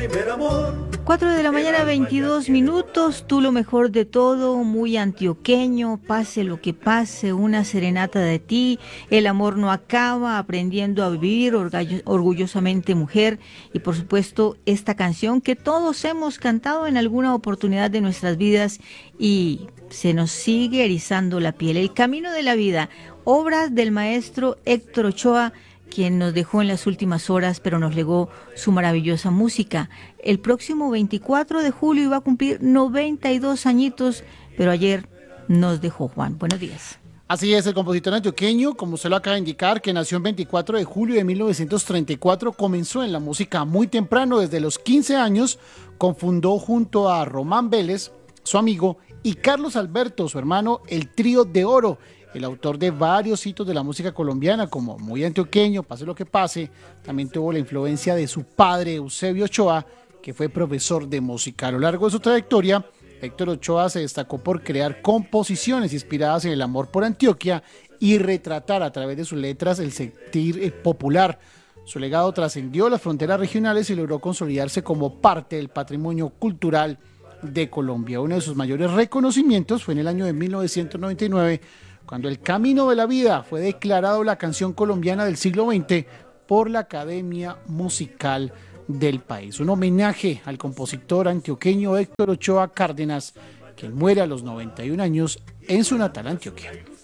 4 de la mañana, 22 minutos, tú lo mejor de todo, muy antioqueño, pase lo que pase, una serenata de ti, el amor no acaba, aprendiendo a vivir, orgullosamente mujer, y por supuesto esta canción que todos hemos cantado en alguna oportunidad de nuestras vidas y se nos sigue erizando la piel. El camino de la vida, obras del maestro Héctor Ochoa, quien nos dejó en las últimas horas, pero nos legó su maravillosa música. El próximo 24 de julio iba a cumplir 92 añitos, pero ayer nos dejó. Juan, buenos días. Así es, el compositor antioqueño, como usted lo acaba de indicar, que nació el 24 de julio de 1934, comenzó en la música muy temprano, desde los 15 años, confundó junto a Román Vélez, su amigo, y Carlos Alberto, su hermano, el Trío de Oro, el autor de varios hitos de la música colombiana, como Muy Antioqueño, Pase lo que pase. También tuvo la influencia de su padre, Eusebio Ochoa, que fue profesor de música. A lo largo de su trayectoria, Héctor Ochoa se destacó por crear composiciones inspiradas en el amor por Antioquia y retratar a través de sus letras el sentir popular. Su legado trascendió las fronteras regionales y logró consolidarse como parte del patrimonio cultural de Colombia. Uno de sus mayores reconocimientos fue en el año de 1999, cuando El Camino de la Vida fue declarado la canción colombiana del siglo XX por la Academia Musical del país. Un homenaje al compositor antioqueño Héctor Ochoa Cárdenas, quien muere a los 91 años en su natal Antioquia.